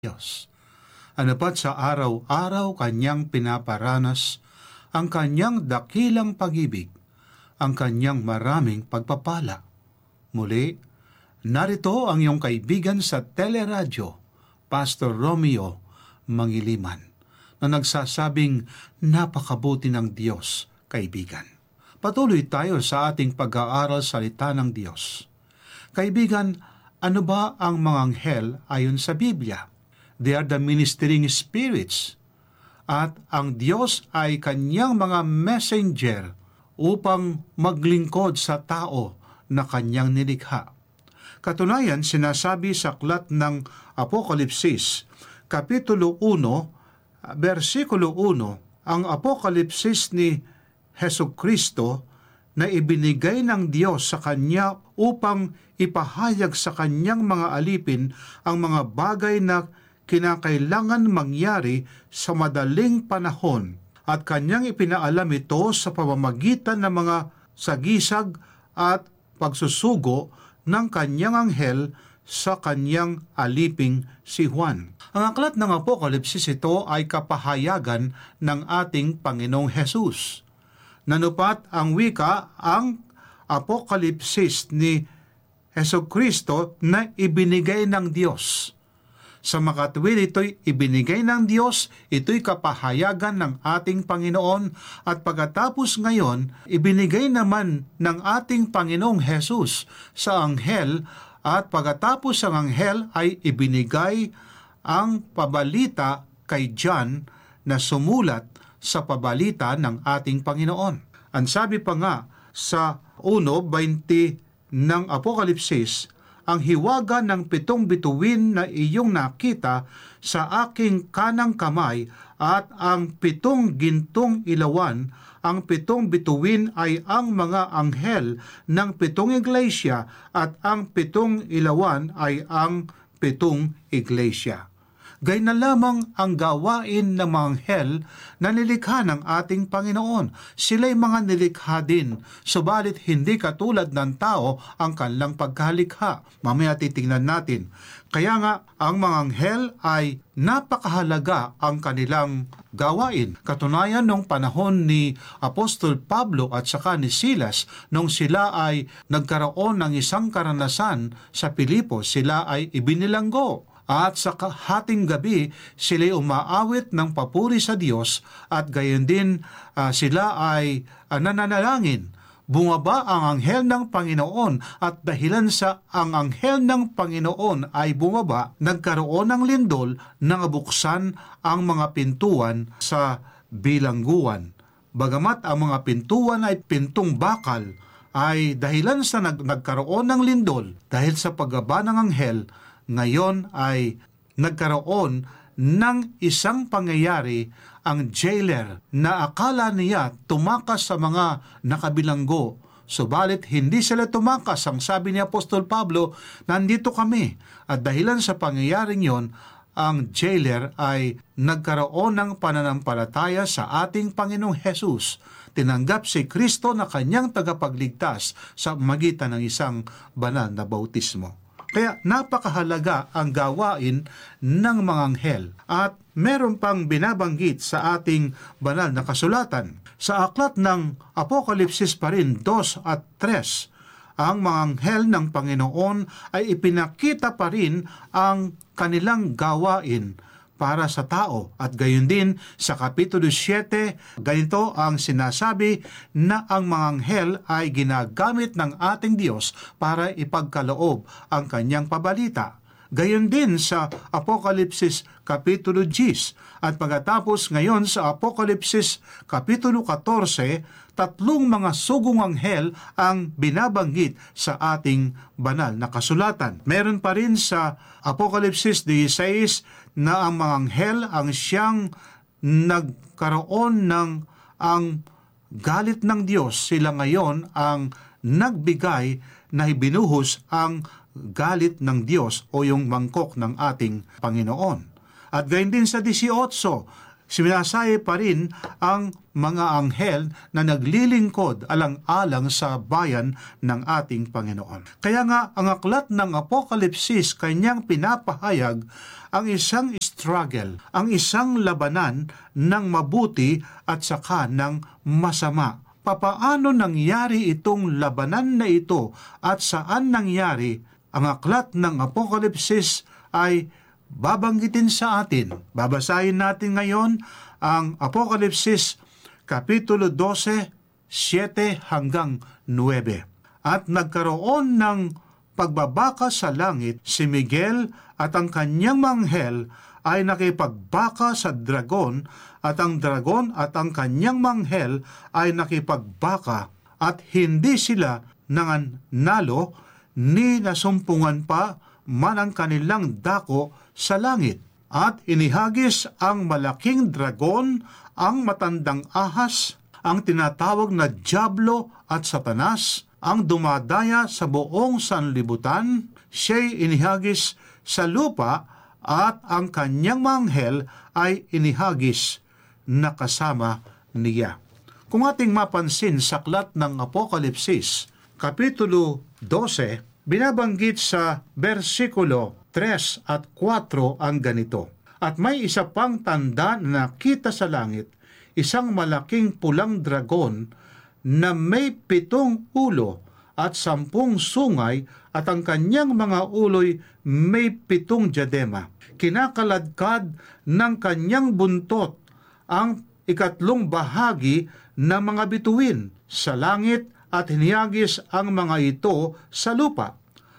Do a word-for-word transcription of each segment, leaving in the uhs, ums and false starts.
Diyos. Ano pat sa araw-araw kanyang pinaparanas ang kanyang dakilang pag-ibig, ang kanyang maraming pagpapala. Muli, narito ang iyong kaibigan sa teleradyo, Pastor Romeo Mangiliman, na nagsasabing napakabuti ng Diyos, kaibigan. Patuloy tayo sa ating pag-aaral salita ng Diyos. Kaibigan, ano ba ang mga anghel ayon sa Biblia? They are the ministering spirits. At ang Diyos ay kanyang mga messenger upang maglingkod sa tao na kanyang nilikha. Katunayan, sinasabi sa aklat ng Apokalipsis, Kapitulo one, versikulo one, ang Apokalipsis ni Hesukristo na ibinigay ng Diyos sa kanya upang ipahayag sa kanyang mga alipin ang mga bagay na kinakailangan mangyari sa madaling panahon, at kanyang ipinaalam ito sa pamamagitan ng mga sagisag at pagsusugo ng kanyang anghel sa kanyang aliping si Juan. Ang aklat ng Apokalipsis ito ay kapahayagan ng ating Panginoong Hesus. Nanupat ang wika ang Apokalipsis ni Hesukristo na ibinigay ng Diyos. Sa makatuwid ito'y ibinigay ng Diyos, ito'y kapahayagan ng ating Panginoon, at pagkatapos ngayon, ibinigay naman ng ating Panginoong Hesus sa anghel, at pagkatapos ang anghel ay ibinigay ang pabalita kay John na sumulat sa pabalita ng ating Panginoon. Ang sabi pa nga sa one twenty ng Apokalipsis, ang hiwaga ng pitong bituin na iyong nakita sa aking kanang kamay at ang pitong gintong ilawan, ang pitong bituin ay ang mga anghel ng pitong iglesia at ang pitong ilawan ay ang pitong iglesia. Gayun na lamang ang gawain ng mga anghel na nilikha ng ating Panginoon. Sila'y mga nilikha din, subalit hindi katulad ng tao ang kanilang pagkalikha. Mamaya titingnan natin. Kaya nga, ang mga anghel ay napakahalaga ang kanilang gawain. Katunayan nung panahon ni Apostol Pablo at saka ni Silas, nung sila ay nagkaroon ng isang karanasan sa Pilipos, sila ay ibinilanggo. At sa hating gabi, sila'y umaawit ng papuri sa Diyos, at gayon din uh, sila ay uh, nananalangin. Bumaba ang anghel ng Panginoon, at dahilan sa ang anghel ng Panginoon ay bumaba, nagkaroon ng lindol na nabuksan ang mga pintuan sa bilangguan. Bagamat ang mga pintuan ay pintong bakal, ay dahilan sa nag- nagkaroon ng lindol, dahil sa pagbaba ng anghel, ngayon ay nagkaroon ng isang pangyayari ang jailer na akala niya tumakas sa mga nakabilanggo. Subalit hindi sila tumakas. Ang sabi ni Apostol Pablo, nandito kami. At dahilan sa pangyayaring yon, ang jailer ay nagkaroon ng pananampalataya sa ating Panginoong Hesus. Tinanggap si Kristo na kanyang tagapagligtas sa magitan ng isang banal na bautismo. Kaya napakahalaga ang gawain ng mga anghel. At meron pang binabanggit sa ating banal na kasulatan. Sa aklat ng Apokalipsis pa rin, two at three, ang mga anghel ng Panginoon ay ipinakita pa rin ang kanilang gawain para sa tao. At gayon din sa Kapitulo seven, ganito ang sinasabi na ang mga anghel ay ginagamit ng ating Diyos para ipagkaloob ang kanyang pabalita. Gayon din sa Apokalipsis Kapitulo ten. At pagkatapos ngayon sa Apokalipsis Kapitulo fourteen, tatlong mga sugong anghel ang binabanggit sa ating banal na kasulatan. Meron pa rin sa Apokalipsis sixteen na ang mga anghel ang siyang nagkaroon ng ang galit ng Diyos. Sila ngayon ang nagbigay na ibinuhos ang galit ng Diyos o yung mangkok ng ating Panginoon. At gayon din sa eighteen, Sinasaye pa rin ang mga anghel na naglilingkod alang-alang sa bayan ng ating Panginoon. Kaya nga, ang aklat ng Apokalipsis kanyang pinapahayag ang isang struggle, ang isang labanan ng mabuti at saka ng masama. Papaano nangyari itong labanan na ito at saan nangyari? Ang aklat ng Apokalipsis ay babanggitin sa atin. Babasahin natin ngayon ang Apokalipsis Kapitulo twelve, seven hanggang nine. At nagkaroon ng pagbabaka sa langit si Miguel at ang kanyang manghel ay nakipagbaka sa dragon at ang dragon at ang kanyang manghel ay nakipagbaka at hindi sila nanalo ni nasumpungan pa man ang kanilang dako sa langit. At inihagis ang malaking dragon, ang matandang ahas, ang tinatawag na Diablo at Satanas, ang dumadaya sa buong sanlibutan. Siya'y inihagis sa lupa at ang kanyang manghel ay inihagis na kasama niya. Kung ating mapansin sa aklat ng Apokalipsis, Kapitulo twelve, binabanggit sa versikulo three at four ang ganito. At may isa pang tanda na nakita sa langit, isang malaking pulang dragon na may pitong ulo at sampung sungay at ang kanyang mga ulo'y may pitong diadema. Kinakaladkad ng kanyang buntot ang ikatlong bahagi ng mga bituin sa langit at hiniyagis ang mga ito sa lupa.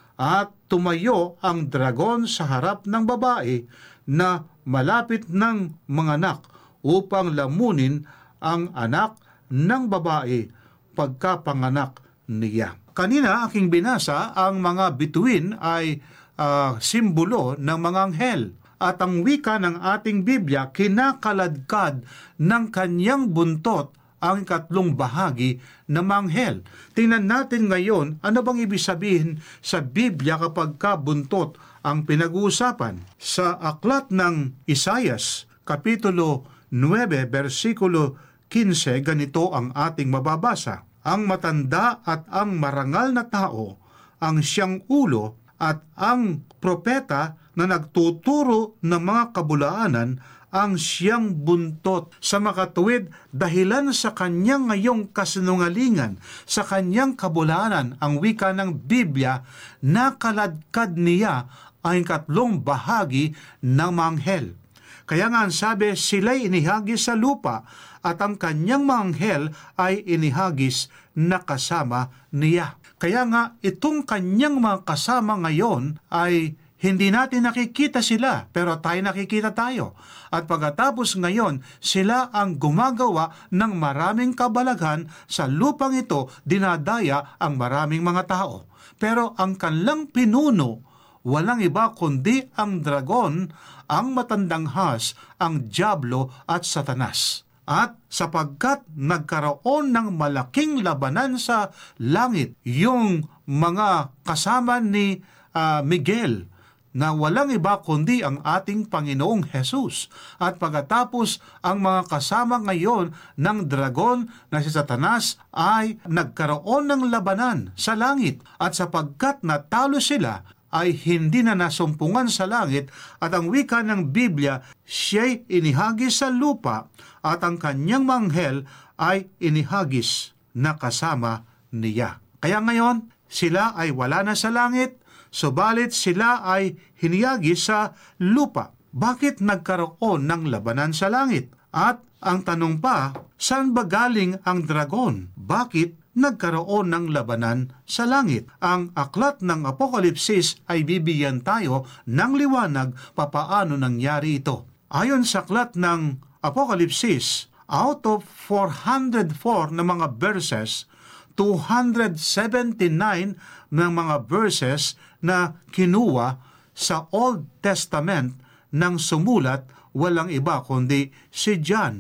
At tumayo ang dragon sa harap ng babae na malapit ng mga anak upang lamunin ang anak ng babae pagkapanganak niya. Kanina aking binasa ang mga bituin ay uh, simbolo ng mga anghel. At ang wika ng ating Biblia, kinakaladkad ng kanyang buntot ang ikatlong bahagi ng manghel. Tingnan natin ngayon, ano bang ibig sabihin sa Biblia kapag kabuntot ang pinag-uusapan? Sa aklat ng Isaias, Kapitulo nine, versikulo fifteen, ganito ang ating mababasa. Ang matanda at ang marangal na tao, ang siyang ulo at ang propeta na nagtuturo ng mga kabulaanan, ang siyang buntot sa makatuwid dahilan sa kanyang ngayong kasinungalingan, sa kanyang kabulaanan. Ang wika ng Biblia, nakaladkad niya ang ikatlong bahagi ng manghel. Kaya nga ang sabi, sila'y inihagis sa lupa at ang kanyang manghel ay inihagis na kasama niya. Kaya nga itong kanyang mga kasama ngayon ay hindi natin nakikita sila, pero tayo nakikita tayo. At pagkatapos ngayon, sila ang gumagawa ng maraming kabalaghan sa lupang ito, dinadaya ang maraming mga tao. Pero ang kanilang pinuno, walang iba kundi ang dragon, ang matandang has, ang Diablo at Satanas. At sapagkat nagkaroon ng malaking labanan sa langit, yung mga kasama ni uh, Miguel, na walang iba kundi ang ating Panginoong Jesus. At pagkatapos ang mga kasama ngayon ng dragon na si Satanas ay nagkaroon ng labanan sa langit. At sapagkat natalo sila, ay hindi na nasumpungan sa langit at ang wika ng Biblia, siya'y inihagis sa lupa at ang kanyang manghel ay inihagis na kasama niya. Kaya ngayon, sila ay wala na sa langit, subalit sila ay hiniyagis sa lupa. Bakit nagkaroon ng labanan sa langit? At ang tanong pa, saan ba galing ang dragon? Bakit nagkaroon ng labanan sa langit? Ang aklat ng Apokalipsis ay bibigyan tayo ng liwanag papaano nangyari ito. Ayon sa aklat ng Apokalipsis, out of four hundred four na mga verses, two hundred seventy-nine ng mga verses na kinuha sa Old Testament ng sumulat, walang iba kundi si John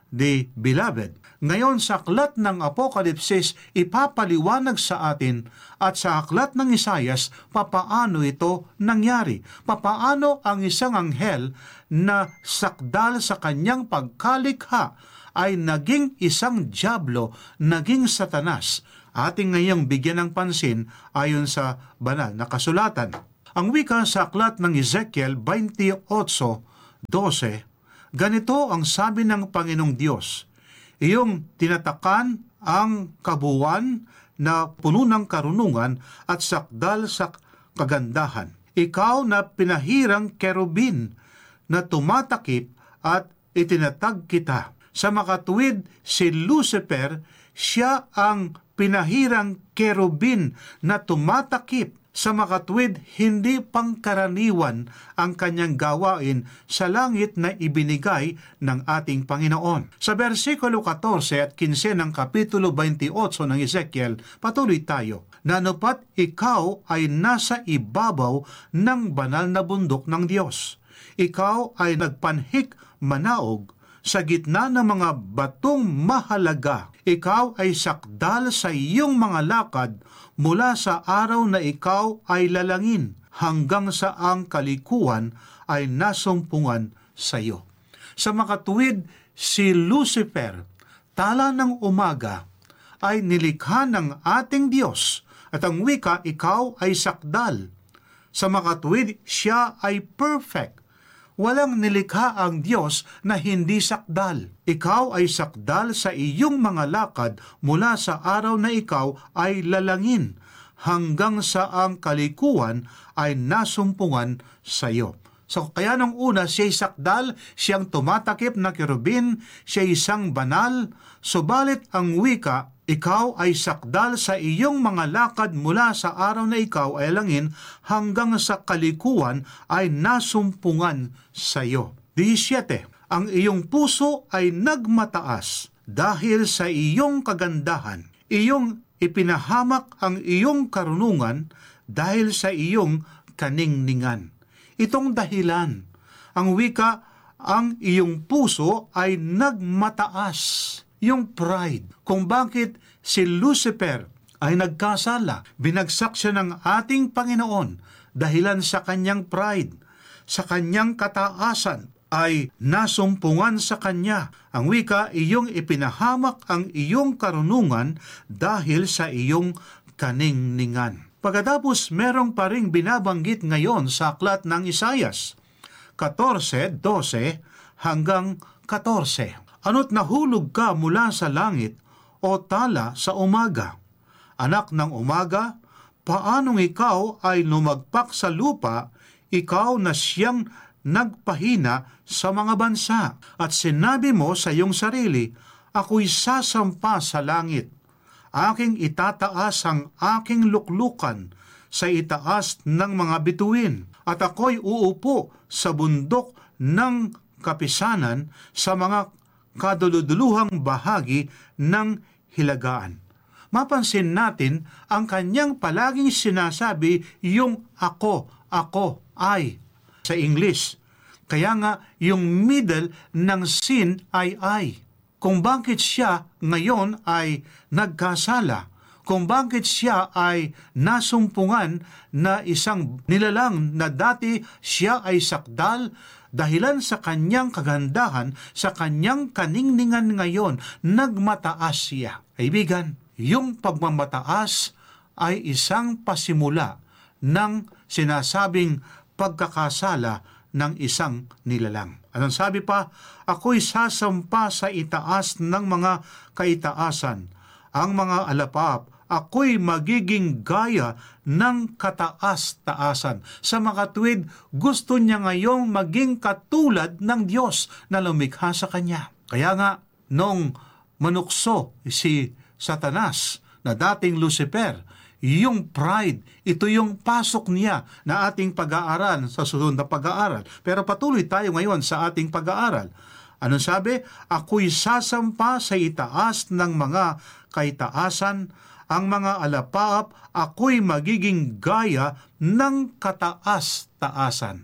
the beloved. Ngayon sa aklat ng Apokalipsis, ipapaliwanag sa atin at sa aklat ng Isayas, papaano ito nangyari. Papaano ang isang anghel na sakdal sa kanyang pagkalikha ay naging isang dyablo, naging Satanas. Ating ngayong bigyan ng pansin ayon sa banal na kasulatan. Ang wika sa aklat ng Ezekiel twenty-eight twelve, ganito ang sabi ng Panginoong Diyos, iyong tinatakan ang kabuuan na puno ng karunungan at sakdal sa kagandahan. Ikaw na pinahirang kerubin na tumatakip at itinatag kita. Sa makatuwid si Lucifer, siya ang pinahirang kerubin na tumatakip. Sa makatuwid, hindi pangkaraniwan ang kanyang gawain sa langit na ibinigay ng ating Panginoon. Sa versikulo fourteen at fifteen ng kapitulo twenty-eight ng Ezekiel, patuloy tayo. Nanupat ikaw ay nasa ibabaw ng banal na bundok ng Diyos. Ikaw ay nagpanhik manaog sa gitna ng mga batong mahalaga. Ikaw ay sakdal sa iyong mga lakad mula sa araw na ikaw ay lalangin hanggang sa ang kalikuan ay nasumpungan sa iyo. Sa makatuwid, si Lucifer, tala ng umaga, ay nilikha ng ating Diyos at ang wika, ikaw ay sakdal. Sa makatuwid, siya ay perfect. Walang nilikha ang Diyos na hindi sakdal. Ikaw ay sakdal sa iyong mga lakad mula sa araw na ikaw ay lalangin hanggang sa ang kalikuan ay nasumpungan sa iyo. So kaya nung una, siya'y sakdal, siyang tumatakip na kerubin, siya'y isang banal, subalit ang wika, ikaw ay sakdal sa iyong mga lakad mula sa araw na ikaw ay langin hanggang sa kalikuan ay nasumpungan sa iyo. seventeen. Ang iyong puso ay nagmataas dahil sa iyong kagandahan. Iyong ipinahamak ang iyong karunungan dahil sa iyong kaningningan. Itong dahilan, ang wika, ang iyong puso ay nagmataas. Yung pride, kung bakit si Lucifer ay nagkasala, binagsak siya ng ating Panginoon dahilan sa kanyang pride, sa kanyang kataasan ay nasumpungan sa kanya. Ang wika, iyong ipinahamak ang iyong karunungan dahil sa iyong kaningningan. Pagkatapos, merong pa ring binabanggit ngayon sa aklat ng Isayas, fourteen twelve hanggang fourteen. Ano't nahulog ka mula sa langit o tala sa umaga? Anak ng umaga, paanong ikaw ay lumagpak sa lupa, ikaw na siyang nagpahina sa mga bansa, at sinabi mo sa iyong sarili, ako'y sasampa sa langit. Aking itataas ang aking luklukan sa itaas ng mga bituin, at ako'y uupo sa bundok ng kapisanan sa mga kaduluduluhang bahagi ng hilagaan. Mapansin natin ang kanyang palaging sinasabi yung ako, ako, I sa English. Kaya nga yung middle ng sin ay I. Kung bakit siya ngayon ay nagkasala, kung bakit siya ay nasumpungan na isang nilalang na dati siya ay sakdal, dahilan sa kanyang kagandahan, sa kanyang kaningningan ngayon, nagmataas siya. Kaibigan, yung pagmamataas ay isang pasimula ng sinasabing pagkakasala ng isang nilalang. Anong sabi pa? Ako'y sasampa sa itaas ng mga kaitaasan. Ang mga alapap, ako'y magiging gaya ng kataas-taasan. Sa makatuwid, gusto niya ngayong maging katulad ng Diyos na lumikha sa kanya. Kaya nga, nung manukso si Satanas na dating Lucifer, yung pride, ito yung pasok niya na ating pag-aaral sa susunod na pag-aaral. Pero patuloy tayo ngayon sa ating pag-aaral. Anong sabi? Ako'y sasampa sa itaas ng mga kaitaasan, ang mga alapaap, ako'y magiging gaya ng kataas-taasan.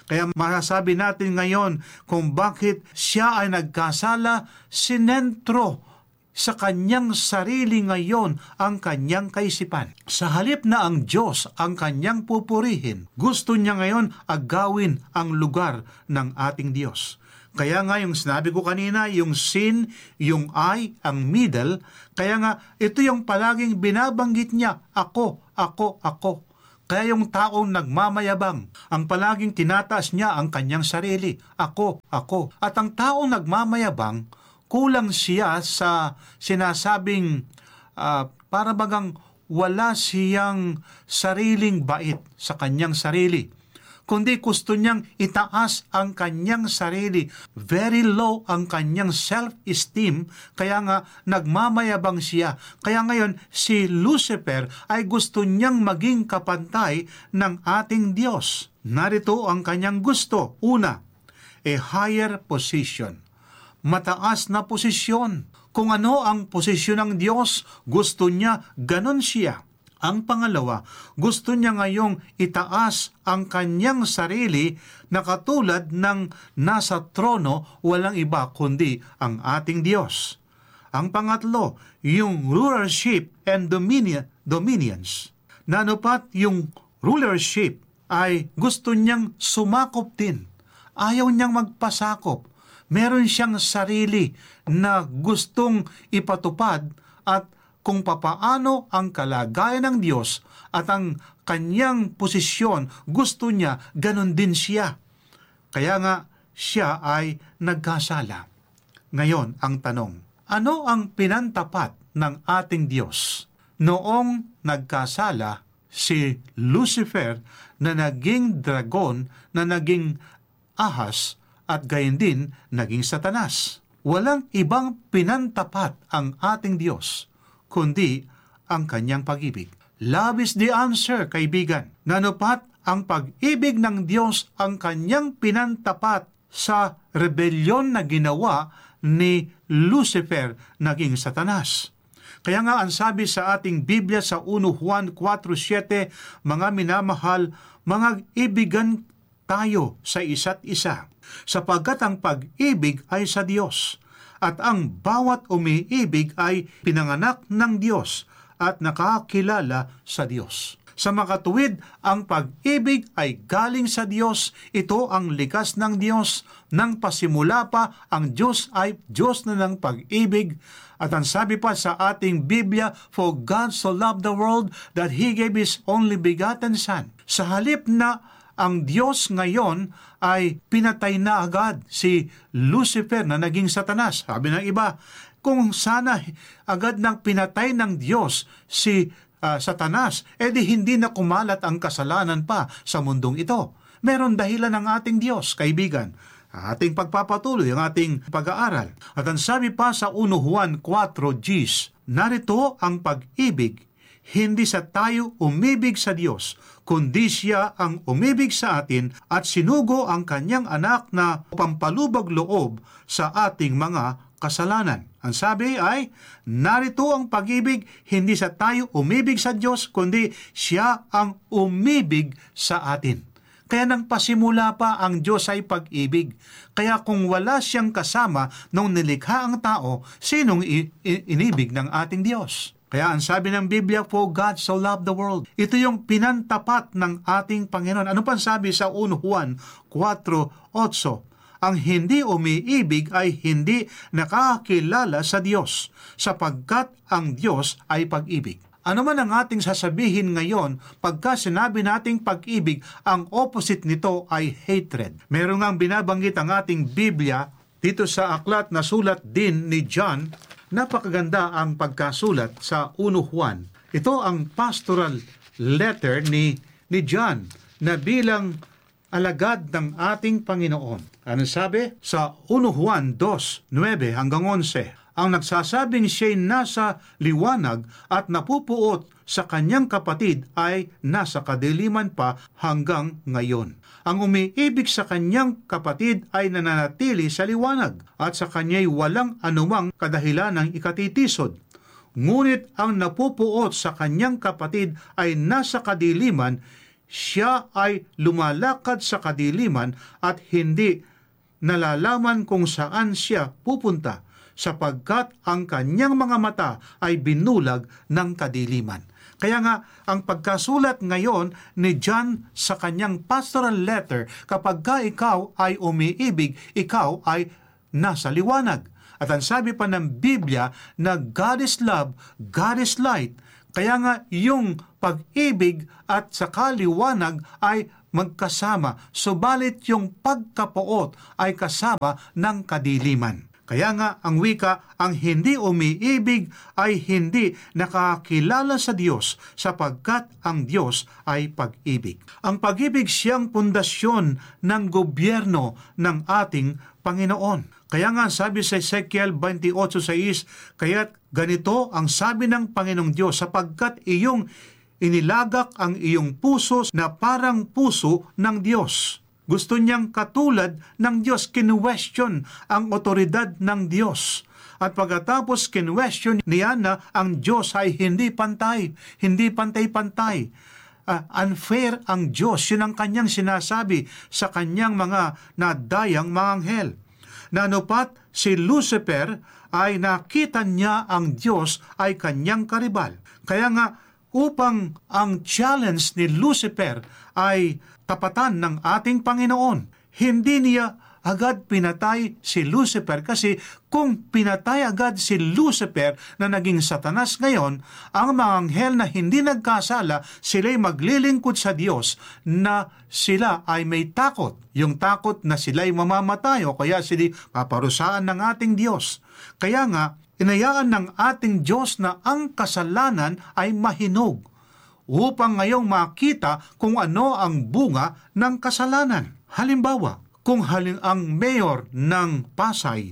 Kaya masasabi natin ngayon kung bakit siya ay nagkasala, sinentro sa kanyang sarili ngayon ang kanyang kaisipan. Sa halip na ang Diyos ang kanyang pupurihin, gusto niya ngayon agawin ang lugar ng ating Diyos. Kaya nga yung sinabi ko kanina, yung sin, yung I, ang middle, kaya nga ito yung palaging binabanggit niya, ako, ako, ako. Kaya yung taong nagmamayabang, ang palaging tinataas niya ang kanyang sarili, ako, ako. At ang taong nagmamayabang, kulang siya sa sinasabing uh, para bagang wala siyang sariling bait sa kanyang sarili, kundi gusto niyang itaas ang kanyang sarili. Very low ang kanyang self-esteem, kaya nga nagmamayabang siya. Kaya ngayon, si Lucifer ay gusto niyang maging kapantay ng ating Diyos. Narito ang kanyang gusto. Una, a higher position. Mataas na posisyon. Kung ano ang posisyon ng Diyos, gusto niya ganon siya. Ang pangalawa, gusto niya ngayong itaas ang kanyang sarili na katulad ng nasa trono, walang iba kundi ang ating Diyos. Ang pangatlo, yung rulership and dominion, dominions. Nanupat yung rulership ay gusto niyang sumakop din. Ayaw niyang magpasakop. Meron siyang sarili na gustong ipatupad at kung papaano ang kalagayan ng Diyos at ang kanyang posisyon, gusto niya, ganun din siya. Kaya nga, siya ay nagkasala. Ngayon, ang tanong, ano ang pinantapat ng ating Diyos? Noong nagkasala si Lucifer na naging dragon, na naging ahas, at gayon din naging Satanas. Walang ibang pinantapat ang ating Diyos, kundi ang kanyang pag-ibig. Love is the answer, kaibigan. Nanupat ang pag-ibig ng Diyos ang kanyang pinantapat sa rebelyon na ginawa ni Lucifer, naging Satanas. Kaya nga ang sabi sa ating Biblia sa First Juan four seven, mga minamahal, mga ibigan tayo sa isa't isa, sapagkat ang pag-ibig ay sa Diyos, at ang bawat umiibig ay pinanganak ng Diyos at nakakilala sa Diyos. Sa makatuwid, ang pag-ibig ay galing sa Diyos. Ito ang likas ng Diyos. Nang pasimula pa, ang Diyos ay Diyos na ng pag-ibig. At ang sabi pa sa ating Biblia, for God so loved the world that He gave His only begotten Son. Sa halip na ang Diyos ngayon ay pinatay na agad si Lucifer na naging Satanas. Sabi ng iba, kung sana agad nang pinatay ng Diyos si uh, Satanas, edi hindi na kumalat ang kasalanan pa sa mundong ito. Meron dahilan ng ating Diyos, kaibigan. Ating pagpapatuloy ang ating pag-aaral. At ang sabi pa sa First Juan four Gs, narito ang pag-ibig, hindi sa tayo umibig sa Diyos, kundi siya ang umibig sa atin at sinugo ang kanyang anak na pampalubag loob sa ating mga kasalanan. Ang sabi ay, narito ang pag-ibig, hindi sa tayo umibig sa Diyos, kundi siya ang umibig sa atin. Kaya nang pasimula pa ang Diyos ay pag-ibig. Kaya kung wala siyang kasama nung nilikha ang tao, sinong i- i- inibig ng ating Diyos? Kaya ang sabi ng Biblia, for God so loved the world. Ito yung pinantapat ng ating Panginoon. Ano pang sabi sa First Juan four eight? Ang hindi umiibig ay hindi nakakilala sa Diyos, sapagkat ang Diyos ay pag-ibig. Ano man ang ating sasabihin ngayon, pagka sinabi nating pag-ibig, ang opposite nito ay hatred. Meron ngang binabanggit ang ating Biblia dito sa aklat na sulat din ni John. Napakaganda ang pagkasulat sa First Juan. Ito ang pastoral letter ni, ni John na bilang alagad ng ating Panginoon. Ano sabi? Sa First Juan two nine hanggang eleven, ang nagsasabing siya'y nasa liwanag at napupuot sa kanyang kapatid ay nasa kadiliman pa hanggang ngayon. Ang umiibig sa kanyang kapatid ay nananatili sa liwanag at sa kanya'y walang anumang kadahilan ng ikatitisod. Ngunit ang napupuot sa kanyang kapatid ay nasa kadiliman, siya ay lumalakad sa kadiliman at hindi nalalaman kung saan siya pupunta, sapagkat ang kanyang mga mata ay binulag ng kadiliman. Kaya nga, ang pagkasulat ngayon ni John sa kanyang pastoral letter, kapag ka ikaw ay umiibig, ikaw ay nasa liwanag. At ang sabi pa ng Biblia na God is love, God is light. Kaya nga, yung pag-ibig at saka liwanag ay magkasama, subalit yung pagkapuot ay kasama ng kadiliman. Kaya nga, ang wika, ang hindi umiibig ay hindi nakakilala sa Diyos, sapagkat ang Diyos ay pag-ibig. Ang pag-ibig siyang pundasyon ng gobyerno ng ating Panginoon. Kaya nga sabi sa Ezekiel twenty-eight six, kaya't ganito ang sabi ng Panginoong Diyos, sapagkat iyong inilagak ang iyong puso na parang puso ng Diyos. Gusto niyang katulad ng Diyos, kinwestiyon ang otoridad ng Diyos. At pagkatapos kinwestiyon niya na ang Diyos ay hindi pantay, hindi pantay-pantay. Uh, unfair ang Diyos, yun ang kanyang sinasabi sa kanyang mga nadayang mga anghel. Nanupat si Lucifer ay nakita niya ang Diyos ay kanyang karibal. Kaya nga, upang ang challenge ni Lucifer ay tapatan ng ating Panginoon, hindi niya agad pinatay si Lucifer, kasi kung pinatay agad si Lucifer na naging Satanas ngayon, ang mga anghel na hindi nagkasala, sila'y maglilingkod sa Diyos na sila ay may takot. Yung takot na sila'y mamamatay o kaya sila'y paparusaan ng ating Diyos. Kaya nga, inayaan ng ating Diyos na ang kasalanan ay mahinog, upang ngayong makita kung ano ang bunga ng kasalanan. Halimbawa, kung halin ang mayor ng Pasay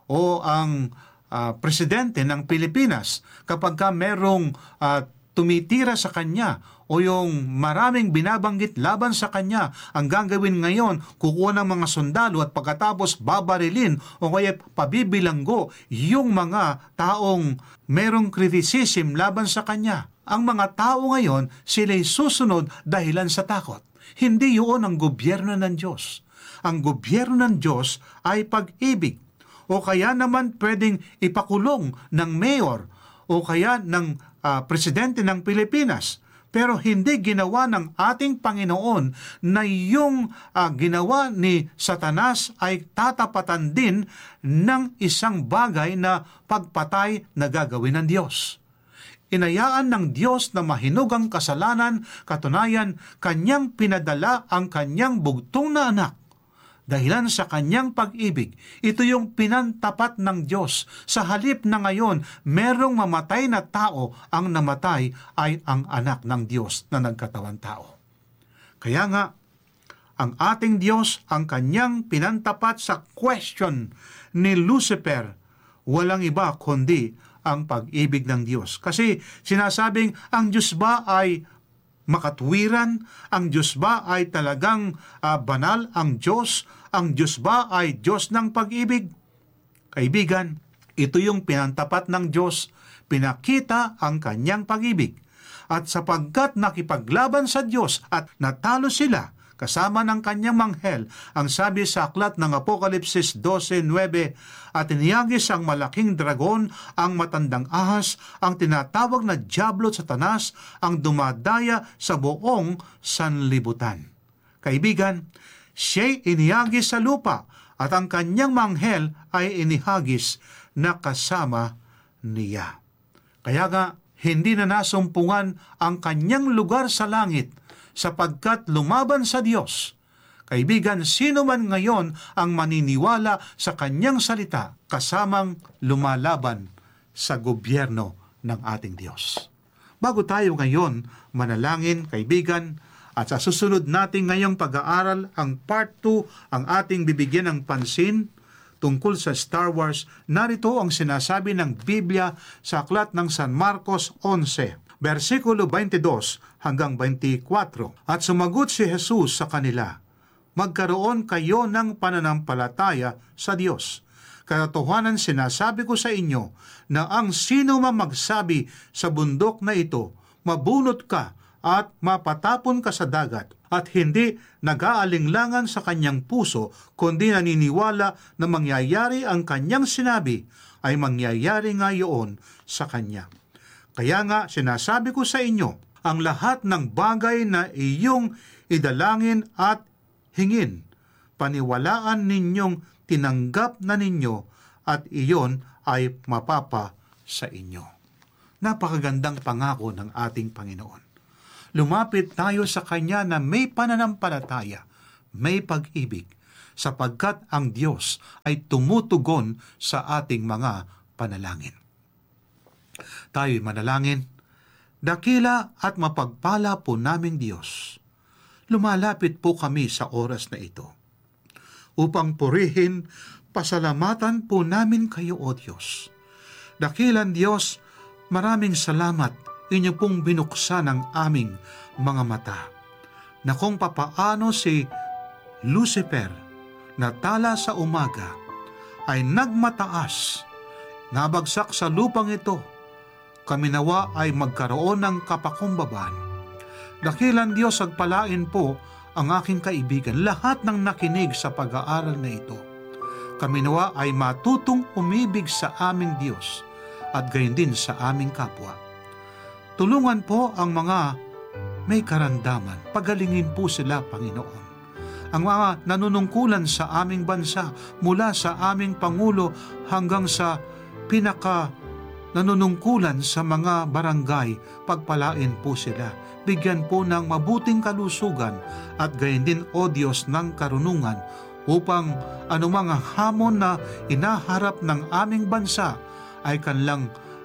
o ang uh, presidente ng Pilipinas, kapag ka merong uh, tumitira sa kanya o yung maraming binabanggit laban sa kanya, ang gagawin ngayon, kukuha ng mga sundalo at pagkatapos babarilin o kaya pabibilanggo yung mga taong merong criticism laban sa kanya. Ang mga tao ngayon, sila'y susunod dahilan sa takot. Hindi yun ang gobyerno ng Diyos. Ang gobyerno ng Diyos ay pag-ibig. O kaya naman pwedeng ipakulong ng mayor o kaya ng uh, presidente ng Pilipinas. Pero hindi ginawa ng ating Panginoon na yung uh, ginawa ni Satanas ay tatapatan din ng isang bagay na pagpatay na gagawin ng Diyos. Inayaan ng Diyos na mahinog ang kasalanan, katunayan, kanyang pinadala ang kanyang bugtong na anak. Dahilan sa kanyang pag-ibig, ito yung pinantapat ng Diyos. Sa halip na ngayon, merong mamatay na tao, ang namatay ay ang anak ng Diyos na nagkatawan tao. Kaya nga, ang ating Diyos, ang kanyang pinantapat sa question ni Lucifer, walang iba kundi ang pag-ibig ng Diyos. Kasi sinasabing, ang Diyos ba ay makatwiran? Ang Diyos ba ay talagang uh, banal? Ang Diyos, ang Diyos ba ay Diyos ng pag-ibig? Kaibigan, ito yung pinantapat ng Diyos, pinakita ang kanyang pag-ibig. At sapagkat nakipaglaban sa Diyos at natalo sila, kasama ng kanyang manghel, ang sabi sa aklat ng Apokalipsis twelve nine, at iniyagis ang malaking dragon, ang matandang ahas, ang tinatawag na Diablo at Satanas, ang dumadaya sa buong sanlibutan. Kaibigan, siya'y inihagis sa lupa, at ang kanyang manghel ay inihagis na kasama niya. Kaya nga, hindi na nasumpungan ang kanyang lugar sa langit, sapagkat lumaban sa Diyos. Kaibigan, sino man ngayon ang maniniwala sa kanyang salita, kasamang lumalaban sa gobyerno ng ating Diyos. Bago tayo ngayon manalangin, kaibigan, at sa susunod natin ngayong pag-aaral, ang part two, ang ating bibigyan ng pansin tungkol sa Star Wars, narito ang sinasabi ng Biblia sa aklat ng San Marcos eleven, versikulo twenty-two hanggang twenty-four. At sumagot si Jesus sa kanila, magkaroon kayo ng pananampalataya sa Diyos. Katotohanan sinasabi ko sa inyo na ang sino man magsabi sa bundok na ito, mabunot ka at mapatapon ka sa dagat, at hindi nag-aalinglangan sa kanyang puso, kundi naniniwala na mangyayari ang kanyang sinabi, ay mangyayari nga iyon sa kanya. Kaya nga sinasabi ko sa inyo, ang lahat ng bagay na iyong idalangin at hingin, paniwalaan ninyong tinanggap na ninyo at iyon ay mapapa sa inyo. Napakagandang pangako ng ating Panginoon. Lumapit tayo sa Kanya na may pananampalataya, may pag-ibig, sapagkat ang Diyos ay tumutugon sa ating mga panalangin. Tayo'y manalangin. Dakila at mapagpala po naming Diyos, lumalapit po kami sa oras na ito upang purihin, pasalamatan po namin kayo, O Diyos. Dakilan Diyos, maraming salamat inyo pong binuksan ang aming mga mata na kung papaano si Lucifer na tala sa umaga ay nagmataas, nabagsak sa lupang ito, kami nawa ay magkaroon ng kapakumbabaan. Dakilan Diyos, agpalain po ang aking kaibigan, lahat ng nakinig sa pag-aaral na ito. Kami nawa ay matutong umibig sa aming Diyos at gayon din sa aming kapwa. Tulungan po ang mga may karandaman. Pagalingin po sila, Panginoon. Ang mga nanunungkulan sa aming bansa, mula sa aming Pangulo hanggang sa pinaka nanunungkulan sa mga barangay, pagpalain po sila. Bigyan po ng mabuting kalusugan at gayon din, O Diyos, ng karunungan upang anumang hamon na inaharap ng aming bansa ay kanlang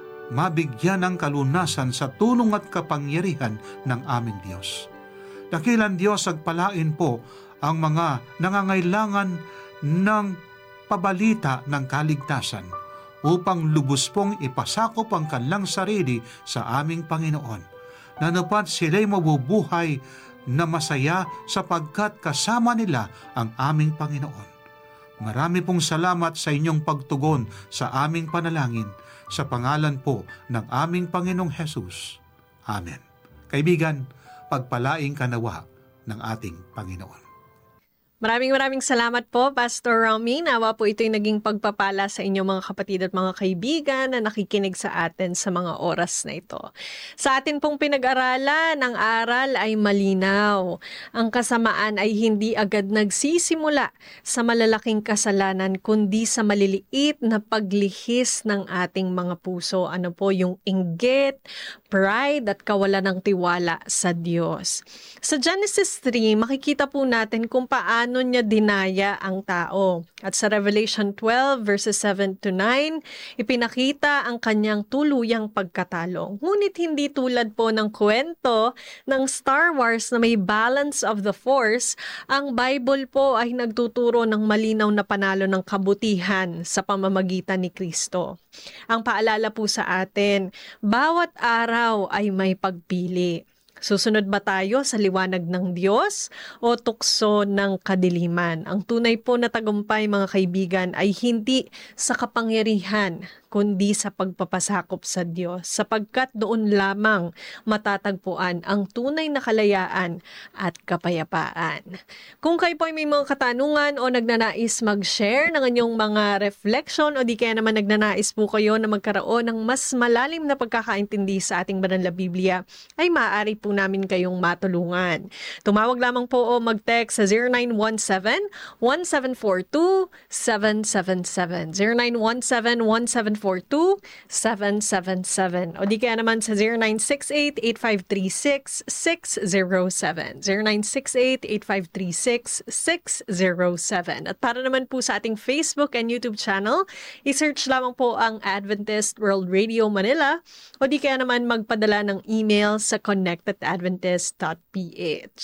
mabigyan ng kalunasan sa tulong at kapangyarihan ng aming Diyos. Dakilan Diyos, agpalain po ang mga nangangailangan ng pabalita ng kaligtasan upang lubos pong ipasakop ang kanilang sarili sa aming Panginoon. Nanupat sila'y mabubuhay na masaya sapagkat kasama nila ang aming Panginoon. Marami pong salamat sa inyong pagtugon sa aming panalangin sa pangalan po ng aming Panginoong Hesus. Amen. Kaibigan, pagpalaing kanawa ng ating Panginoon. Maraming maraming salamat po, Pastor Romy. Nawa po ito'y naging pagpapala sa inyo mga kapatid at mga kaibigan na nakikinig sa atin sa mga oras na ito. Sa atin pong pinag-aralan, ang aral ay malinaw. Ang kasamaan ay hindi agad nagsisimula sa malalaking kasalanan, kundi sa maliliit na paglihis ng ating mga puso. Ano po yung inggit, pride at kawalan ng tiwala sa Diyos. Sa Genesis three, makikita po natin kung paano niya dinaya ang tao. At sa Revelation twelve verses seven to nine, ipinakita ang kanyang tuluyang pagkatalo. Ngunit hindi tulad po ng kwento ng Star Wars na may balance of the force, ang Bible po ay nagtuturo ng malinaw na panalo ng kabutihan sa pamamagitan ni Kristo. Ang paalala po sa atin, bawat araw ay may pagpili. Susunod ba tayo sa liwanag ng Diyos o tukso ng kadiliman? Ang tunay po na tagumpay, mga kaibigan, ay hindi sa kapangyarihan, kundi sa pagpapasakop sa Diyos, sapagkat doon lamang matatagpuan ang tunay na kalayaan at kapayapaan. Kung kayo po ay may mga katanungan o nagnanais mag-share ng inyong mga reflection o di kaya naman nagnanais po kayo na magkaroon ng mas malalim na pagkakaintindi sa ating banal na Biblia, ay maaari po namin kayong matulungan. Tumawag lamang po o mag-text sa zero nine one seven, one seven four two, seven seven seven. zero nine one seven, one seven four two, seven seven seven. O di kaya naman sa zero nine six eight, eight five three six, six zero seven. zero nine six eight, eight five three six, six zero seven. At para naman po sa ating Facebook and YouTube channel, i-search lamang po ang Adventist World Radio Manila o di kaya naman magpadala ng email sa connect at adventist dot p h.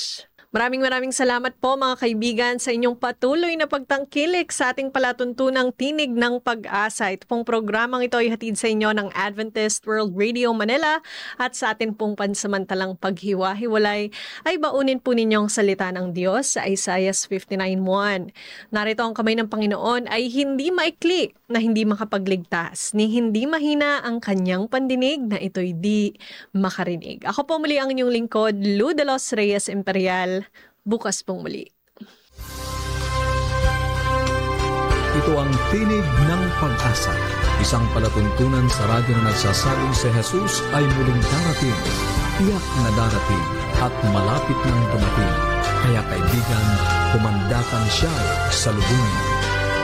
Maraming maraming salamat po mga kaibigan sa inyong patuloy na pagtangkilik sa ating palatuntunang Tinig ng Pag-asa. Ito pong programang ito ay hatid sa inyo ng Adventist World Radio Manila at sa atin pong pansamantalang paghiwa-hiwalay ay baunin po ninyong salita ng Diyos sa Isaiah fifty-nine one. Narito ang kamay ng Panginoon ay hindi maikli na hindi makapagligtas, ni hindi mahina ang kanyang pandinig na ito'y di makarinig. Ako po muli ang inyong lingkod, Lou de los Reyes Imperial. Bukas pong muli. Ito ang Tinig ng Pag-asa, isang palatuntunan sa radyo na nagsasabing si Jesus ay muling darating, tiyak na darating at malapit nang dumating. Kaya kaibigan, kumandakan siya sa lubungin.